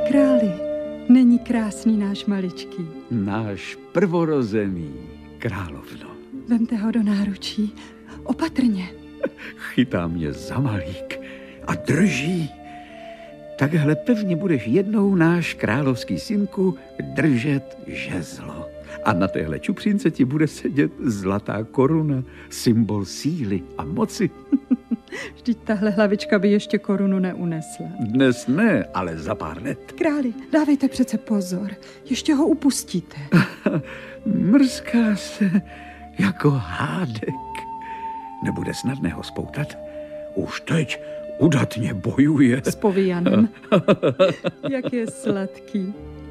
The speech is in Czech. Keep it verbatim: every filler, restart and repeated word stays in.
Králi, není krásný náš maličký? Náš prvorozený, královno. Vemte ho do náručí, opatrně. Chytá mě za malík a drží. Takhle pevně budeš jednou, náš královský synku, držet žezlo. A na téhle čupřince ti bude sedět zlatá koruna, symbol síly a moci. Vždyť tahle hlavička by ještě korunu neunesla. Dnes ne, ale za pár let. Králi, dávejte přece pozor, ještě ho upustíte. Mrská se jako hádek. Nebude snadné ho spoutat. Už teď udatně bojuje. S povíjanem. Jak je sladký.